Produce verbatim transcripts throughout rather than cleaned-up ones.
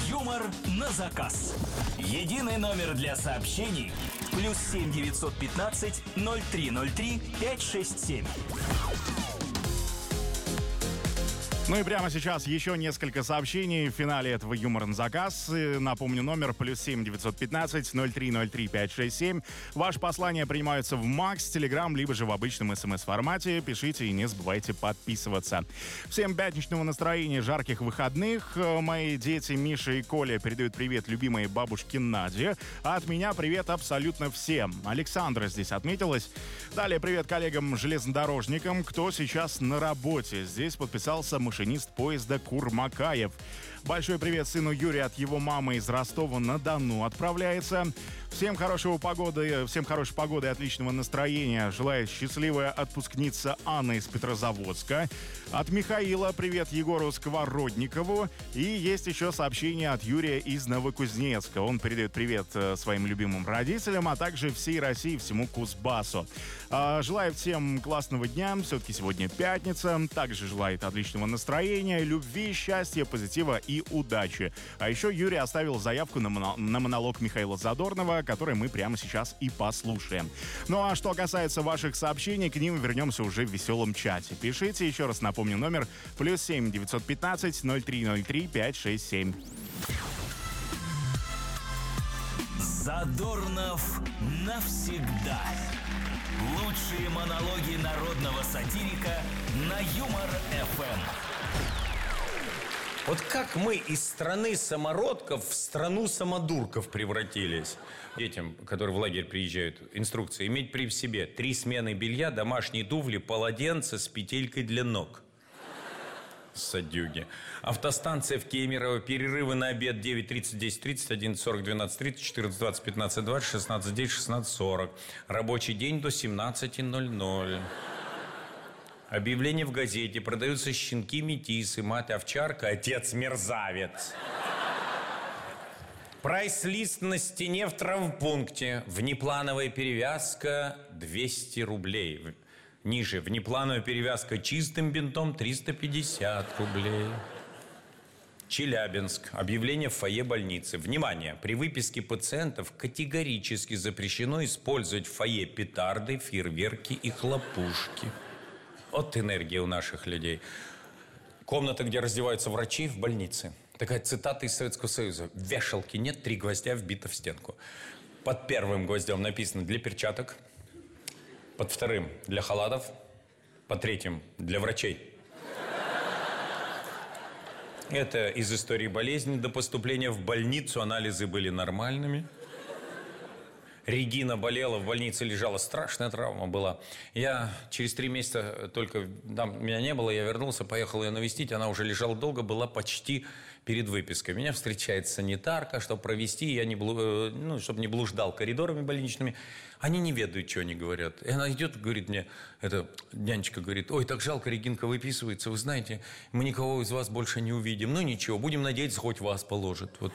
Юмор на заказ. Единый номер для сообщений. Плюс семь девятьсот пятнадцать ноль три ноль три пять шесть семь. Ну и прямо сейчас еще несколько сообщений в финале этого «Юмора на заказ». Напомню, номер плюс семь девятьсот пятнадцать ноль три ноль три пять шесть семь. Ваши послания принимаются в Макс, Телеграм, либо же в обычном смс-формате. Пишите и не забывайте подписываться. Всем пятничного настроения, жарких выходных. Мои дети Миша и Коля передают привет любимой бабушке Наде. А от меня привет абсолютно всем. Александра здесь отметилась. Далее привет коллегам-железнодорожникам, кто сейчас на работе. Здесь подписался машинист поезда Курмакаев. Большой привет сыну Юрию от его мамы из Ростова-на-Дону отправляется. Всем хорошего погоды, всем хорошей погоды и отличного настроения желает счастливая отпускница Анна из Петрозаводска. От Михаила привет Егору Сковородникову. И есть еще сообщение от Юрия из Новокузнецка. Он передает привет своим любимым родителям, а также всей России, всему Кузбассу. Желает всем классного дня. Все-таки сегодня пятница. Также желает отличного настроения, любви, счастья, позитива и удачи. А еще Юрий оставил заявку на, моно- на монолог Михаила Задорнова, который мы прямо сейчас и послушаем. Ну а что касается ваших сообщений, к ним вернемся уже в веселом чате. Пишите, еще раз напомню, номер плюс семь девятьсот пятнадцать ноль три ноль три пять шесть семь. Задорнов навсегда. Лучшие монологи народного сатирика на Юмор-эф эм. Вот как мы из страны самородков в страну самодурков превратились. Детям, которые в лагерь приезжают, инструкция: иметь при себе три смены белья, домашние туфли, полотенце с петелькой для ног. Садюги. Автостанция в Кемерово, перерывы на обед девять тридцать, десять тридцать, одиннадцать сорок, двенадцать тридцать, четырнадцать двадцать, пятнадцать двадцать, шестнадцать десять, шестнадцать сорок. Рабочий день до семнадцати ноль-ноль. Объявление в газете: продаются щенки метисы, мать овчарка, отец мерзавец. Прайс-лист на стене в травмпункте. Внеплановая перевязка двести рублей. Ниже: внеплановая перевязка чистым бинтом триста пятьдесят рублей. Челябинск. Объявление в фойе больницы. Внимание! При выписке пациентов категорически запрещено использовать в фойе петарды, фейерверки и хлопушки. Вот энергия у наших людей. Комната, где раздеваются врачи в больнице. Такая цитата из Советского Союза. Вешалки нет, три гвоздя вбито в стенку. Под первым гвоздем написано: для перчаток. Под вторым – для халатов. Под третьим – для врачей. Это из истории болезни. До поступления в больницу анализы были нормальными. Регина болела, в больнице лежала, страшная травма была. Я через три месяца только, там меня не было, я вернулся, поехал ее навестить. Она уже лежала долго, была почти перед выпиской. Меня встречает санитарка, чтобы провести, я не, блу, ну, чтобы не блуждал коридорами больничными. Они не ведают, что они говорят. И она идет, говорит мне, эта нянечка говорит: ой, так жалко, Регинка выписывается, вы знаете, мы никого из вас больше не увидим. Ну ничего, будем надеяться, хоть вас положат. Вот.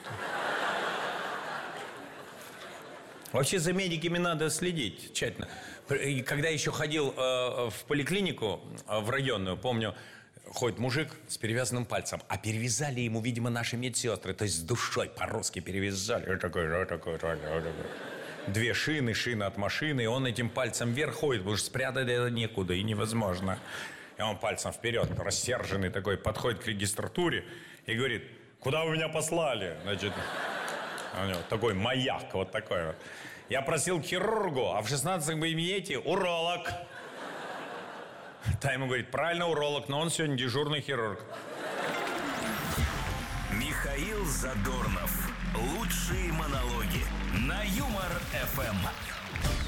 Вообще за медиками надо следить тщательно. Когда еще ходил э, в поликлинику, э, в районную, помню, ходит мужик с перевязанным пальцем, а перевязали ему, видимо, наши медсестры, то есть с душой по-русски перевязали. Вот такой, вот такой, вот такой. Две шины, шина от машины, и он этим пальцем вверх ходит, потому что спрятать это некуда и невозможно. И он пальцем вперед, рассерженный такой, подходит к регистратуре и говорит: куда вы меня послали? Значит... У него такой маяк, вот такой вот. Я просил к хирургу, а в шестнадцатом кабинете уролог. Та ему говорит: правильно, уролог, но он сегодня дежурный хирург. Михаил Задорнов. Лучшие монологи на Юмор-эф эм.